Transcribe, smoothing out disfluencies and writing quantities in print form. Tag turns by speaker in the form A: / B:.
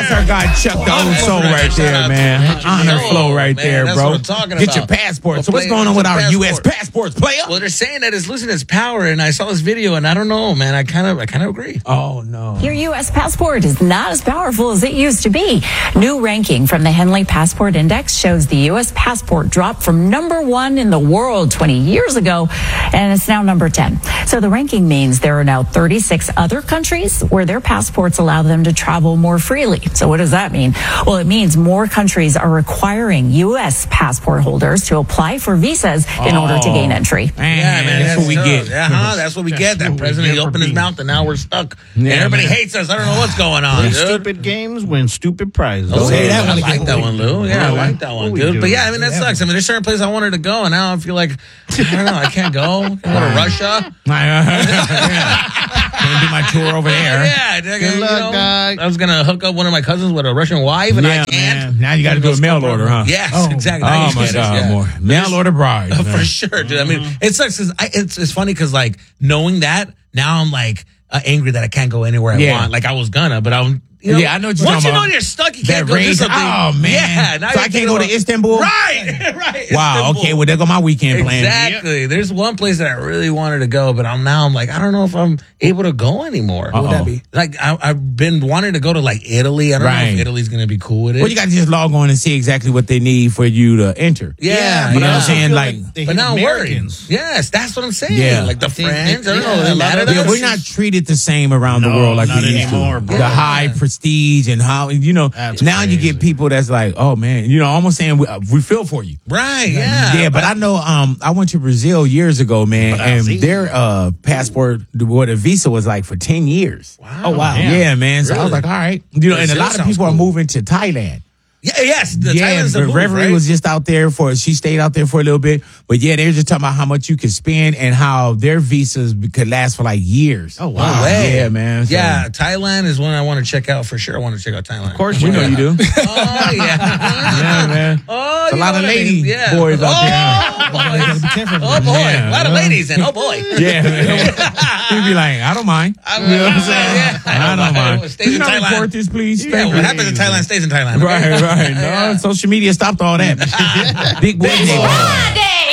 A: That's our guy Chuck the Old Soul right there, man. Honor flow right there,
B: that's
A: bro.
B: what I'm talking
A: Get your
B: about.
A: passport. So what's going on with our U.S. passports, player?
B: Well, they're saying that it's losing its power, and I saw this video, and I don't know, man. I kind of agree.
A: Oh, no.
C: Your U.S. passport is not as powerful as it used to be. New ranking from the Henley Passport Index shows the U.S. passport dropped from number 1 in the world 20 years ago, and it's now number 10. So the ranking means there are now 36 other countries where their passports allow them to travel more freely. So what does that mean? Well, it means more countries are requiring U.S. passport holders to apply for visas in order to gain entry.
A: Man, that's what we get.
B: That's what we get. That president, he opened his mouth, and now we're stuck. And everybody hates us. I don't know what's going on, dude.
D: Stupid games win stupid prizes.
A: Oh, hey, that one
B: I like that one, Lou. Yeah, I like that one, dude. But yeah, I mean, that sucks. I mean, there's certain places I wanted to go, and now I feel like, I don't know, I can't go. I can go to Russia.
A: Can't do my tour over there.
B: Yeah.
D: Good luck, guy.
B: I was going to hook up one of my cousins with a Russian wife, and I can't.
A: Man. Now you got to do a mail order, huh?
B: Yes, exactly.
A: Oh, my God, more. Mail order bride.
B: For sure, dude. I mean, it sucks because it's funny because, like, knowing that, now I'm, like, angry that I can't go anywhere I want. Like, I was gonna, but I'm... You know,
A: I know what you're
B: once
A: talking
B: you
A: about.
B: know you're stuck, you can't
A: That
B: go do
A: race.
B: something.
A: Oh, man.
B: Yeah, now
A: so I can't go to Istanbul?
B: Right, right.
A: Wow,
B: Istanbul.
A: okay, well, there go my weekend plan.
B: Exactly. There's one place that I really wanted to go, but I'm like, I don't know if I'm able to go anymore.
A: What
B: would that be? Like, I've been wanting to go to, like, Italy. I don't know if Italy's going to be cool with it.
A: Well, you got to just log on and see exactly what they need for you to enter.
B: Yeah.
A: You know what I'm saying? Like,
B: but now I'm worried. Yes, that's what I'm saying.
A: Yeah.
B: Like, the French, I don't know. They mad at us.
A: Yeah, we're not treated the same around the world like
D: not
A: we used
D: anymore,
A: to.
D: bro.
A: The high prestige and how, you know,
D: That's
A: now you
D: crazy.
A: get people that's like, oh, man, you know, almost saying we feel for you.
B: Right, yeah.
A: Yeah, but I know I went to Brazil years ago, man, and their passport, what a visa was like for 10 years.
B: Wow.
A: Oh, wow. Yeah, man. So I was like, all right. You know, and a
B: Brazil
A: lot of
B: sounds
A: people are
B: cool.
A: moving to Thailand.
B: Yeah, yes.
A: Yeah,
B: the move,
A: Reverie
B: right?
A: was just out there she stayed out there for a little bit. But yeah, they were just talking about how much you could spend and how their visas could last for like years.
D: Oh, wow.
B: No way.
A: Yeah, man. So,
B: Yeah, Thailand is one I want to check out for sure. I want to check out Thailand.
D: Of course
A: we know you do.
B: Oh, yeah.
A: Yeah, man.
B: Oh,
A: It's a
B: you
A: lot
B: know
A: of
B: what I
A: lady
B: mean?
A: boys out
B: Oh, boy.
A: Yeah.
B: A lot of ladies, and oh, boy.
A: there. Yeah, man. He'd be like, I don't mind.
B: I
A: You know what I'm saying?
B: yeah.
A: I don't mind.
B: Stays
A: Can you
B: in
A: not
B: Thailand.
A: report this, please?
B: Yeah,
A: Thank
B: what
A: you.
B: happens in Thailand stays in Thailand.
A: Right. No, social media stopped all that. Big boy neighborhood.